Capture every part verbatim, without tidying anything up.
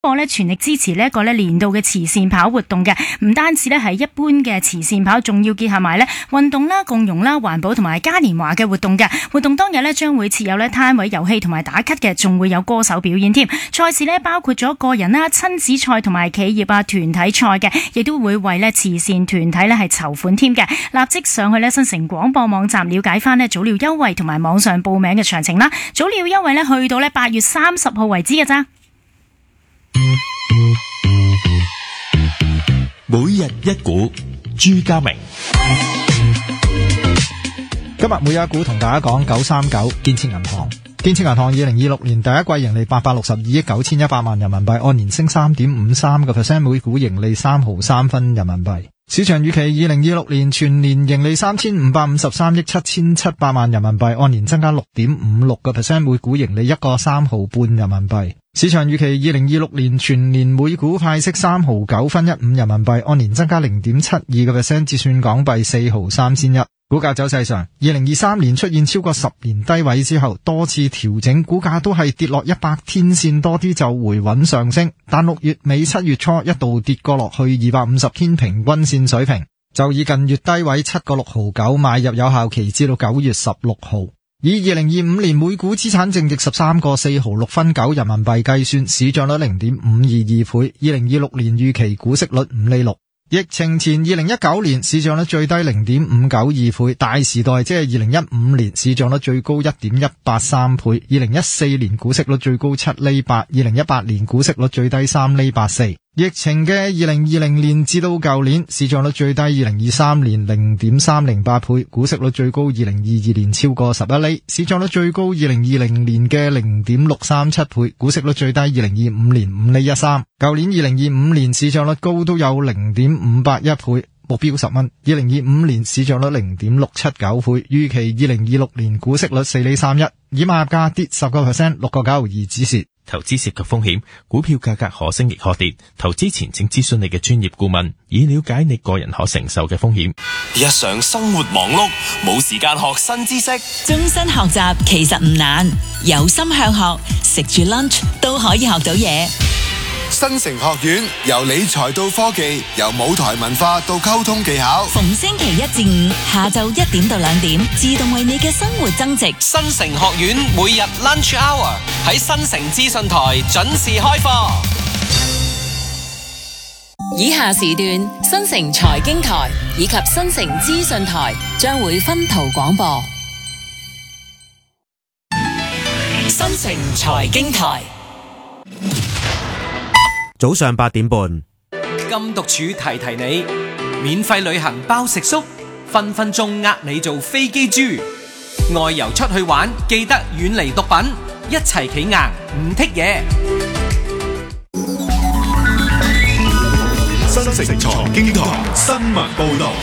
我咧全力支持呢一個咧年度嘅慈善跑活動嘅，唔單止咧係一般嘅慈善跑，仲要結合埋咧運動啦、共融啦、環保同埋嘉年華嘅活動嘅。活動當日咧將會設有咧攤位遊戲同埋打卡嘅，仲會有歌手表演添。賽事咧包括咗個人啦、親子賽同埋企業啊團體賽嘅，亦都會為咧慈善團體咧係籌款添嘅。立即上去咧新城廣播網站了解翻咧早鳥優惠同埋網上報名嘅詳情啦。早鳥優惠咧去到咧八月三十號為止嘅咋。 每日一股，朱家明。 今日每日一股同大家講九三九建設銀行。建設銀行二零二六年第一季盈利八百六十二億九千一百萬人民幣，按年升三點五三個 percent， 每股盈利三毫三分人民幣。市場預期二零二六年全年盈利三千五百五十三億七千七百萬人民幣，按年增加六點五六個 percent， 每股盈利一個三毫半人民幣。市場預期二零二六年全年每股派息三毫九分一五人民幣，按年增加零點七二個 percent， 折算港幣四毫三仙一。股價走勢上，二零二三年出現超過十年低位之後，多次調整，股價都係跌落一百天線多啲就回穩上升，但六月尾七月初一度跌過落去二百五十天平均線水平，就以近月低位七個六毫九買入有效期至到九月十六號。以二零二五年每股資產淨值十三個四毫六分九人民幣計算，市賬率零點五二二倍。二零二六年預期股息率五厘六。疫情前二零一九年市賬率最低零點五九二倍，大時代即係二零一五年市賬率最高一點一八三倍，二零一四年股息率最高七厘八，二零一八年股息率最低三厘八四。疫情嘅二零二零年至到舊年市賬率最低二零二三年零點三零八倍，股息率最高二零二二年超過十一厘，市賬率最高二零二零年嘅零點六三七倍，股息率最低二零二五年五厘一三。舊年二零二五年市賬率高都有零點五八一倍，目標十蚊。二零二五年市賬率零點六七九倍，預期二零二六年股息率四厘三一。以買入價跌十個 percent， 六個九毫二止蝕。 投資涉及風險，股票價格可升亦可跌。投資前請諮詢你嘅專業顧問，以了解你個人可承受嘅風險。 日常生活忙碌，冇時間學新知識。 終身學習其實唔難，有心向學，食住 lunch 都可以學到嘢。 新城學院由理財到科技，由舞台文化到溝通技巧， 逢星期一至五下晝一點到兩點，自動為你嘅生活增值。 新城學院每日 lunch hour 喺新城資訊台準時開課。 以下時段新城財經台以及新城資訊台將會分途廣播。新城財經台早上八點半， 禁毒處提提你，免費旅行包食宿，分分鐘呃你做飛機豬。外遊出去玩，記得遠離毒品，一齊企硬唔剔嘢。 新城財經台新聞報道。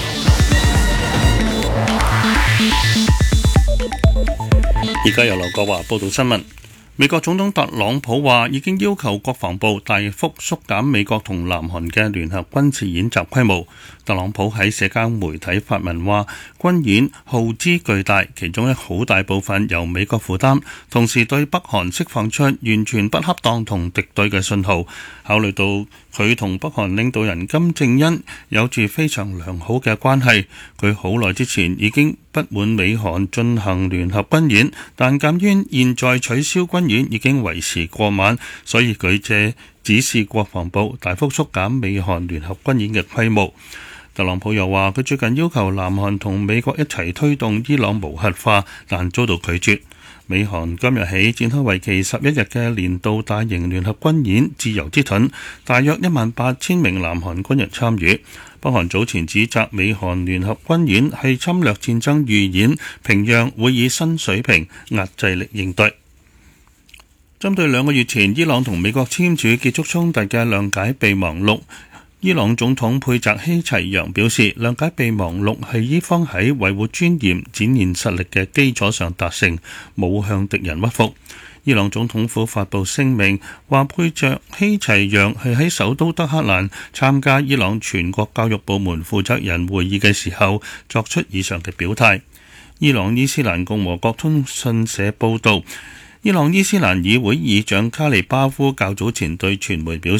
而家由劉國華報道新聞。美國總統特朗普話已經要求國防部大幅縮減美國同南韓嘅聯合軍事演習規模。特朗普喺社交媒體發文話，軍演耗資巨大，其中一好大部分由美國負擔，同時對北韓釋放出完全不恰當同敵對嘅信號。考慮到佢同北韓領導人金正恩有住非常良好嘅關係，佢好耐之前已經不滿美韓進行聯合軍演，但鑑於現在取消軍演已經為時過晚，所以佢借指示國防部大幅縮減美韓聯合軍演嘅規模。特朗普又話佢最近要求南韓同美國一齊推動伊朗無核化，但遭到拒絕。美韓今日起展開為期十一日嘅年度大型聯合軍演自由之盾，大約一萬八千名南韓軍人參與。北韓早前指責美韓聯合軍演係侵略戰爭預演，平壤會以新水平壓制力應對。針對兩個月前伊朗同美國簽署結束衝突嘅諒解備忘錄，伊朗總統佩澤希齊揚表示，諒解備忘錄係伊方喺維護尊嚴、展現實力嘅基礎上達成，冇向敵人屈服。伊朗總統府發布聲明，話佩澤希齊揚係喺首都德黑蘭參加伊朗全國教育部門負責人會議嘅時候作出以上嘅表態。伊朗伊斯蘭共和國通訊社報導， 伊朗伊斯蘭議會議長卡利巴夫較早前對傳媒表